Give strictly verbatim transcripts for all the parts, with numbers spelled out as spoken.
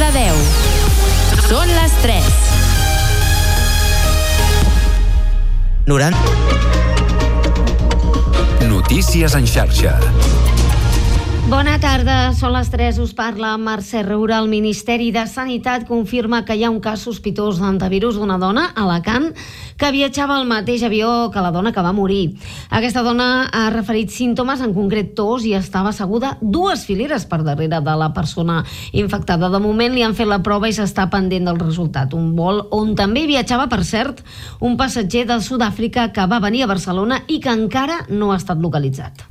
Cardedeu. Són les tres. noranta Notícies en xarxa. Bona tarda, són les tres, us parla Mercè Roura. El Ministeri de Sanitat confirma que hi ha un cas sospitós d'antivirus d'una dona a Alacant que viatjava al mateix avió que la dona que va morir. Aquesta dona ha referit símptomes, en concret tos, i estava asseguda dues fileres per darrere de la persona infectada. De moment li han fet la prova i s'està pendent del resultat. Un vol on també viatjava, per cert, un passatger de Sud-àfrica que va venir a Barcelona i que encara no ha estat localitzat.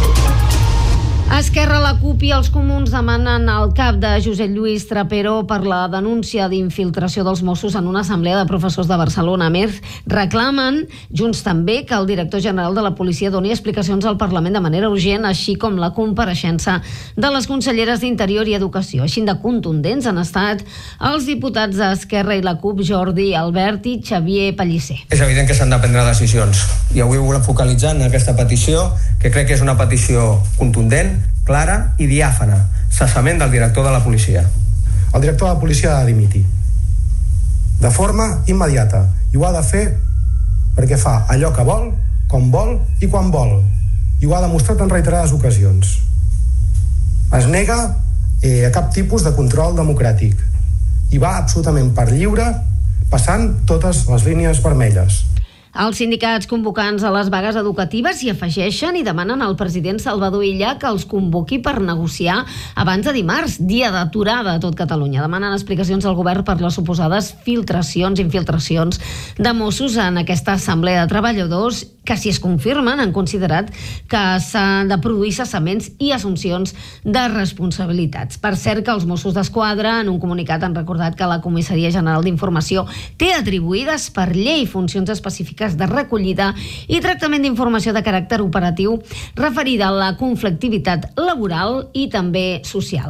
Esquerra, la CUP i els Comuns demanen el cap de Josep Lluís Trapero per la denúncia d'infiltració dels Mossos en una assemblea de professors de Barcelona. A més, reclamen, Junts també, que el director general de la policia doni explicacions al Parlament de manera urgent, així com la compareixença de les conselleres d'Interior i Educació. Així de contundents han estat els diputats d'Esquerra i la CUP, Jordi Albert i Xavier Pellicer. És evident que s'han de prendre decisions i avui volem focalitzar en aquesta petició, que crec que és una petició contundent, clara i diàfana: cessament del director de la policia. El director de la policia ha de dimitir de forma immediata, i ho ha de fer perquè fa allò que vol, com vol i quan vol, i ho ha demostrat en reiterades ocasions. Es nega eh, a cap tipus de control democràtic i va absolutament per lliure, passant totes les línies vermelles. Els sindicats convocants a les vagues educatives s'hi afegeixen i demanen al president Salvador Illa que els convoqui per negociar abans de dimarts, dia d'aturada a tot Catalunya. Demanen explicacions al govern per les suposades filtracions, infiltracions de Mossos en aquesta assemblea de treballadors que, si es confirmen, han considerat que s'han de produir cessaments i assumpcions de responsabilitats. Per cert, que els Mossos d'Esquadra, en un comunicat, han recordat que la Comissaria General d'Informació té atribuïdes per llei funcions específiques de recollida i tractament d'informació de caràcter operatiu referida a la conflictivitat laboral i també social.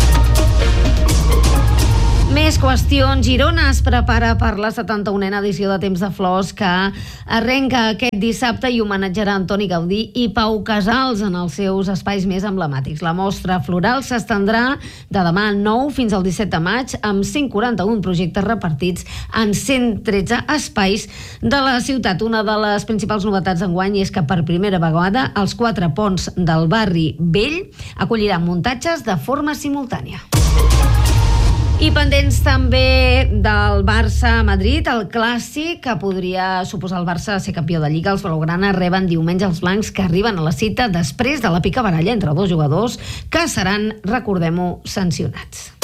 Més qüestions. Girona es prepara per la setanta-unena edició de Temps de Flors, que arrenca aquest dissabte i homenatjarà Antoni Gaudí i Pau Casals en els seus espais més emblemàtics. La mostra floral s'estendrà de demà nou fins al disset de maig amb cent quaranta-un projectes repartits en cent tretze espais de la ciutat. Una de les principals novetats d'enguany és que per primera vegada els quatre ponts del barri vell acolliran muntatges de forma simultània. I pendents també del Barça-Madrid, el clàssic que podria suposar el Barça ser campió de Lliga. Els blaugrana reben diumenge els blancs, que arriben a la cita després de la picabaralla entre dos jugadors que seran, recordem-ho, sancionats.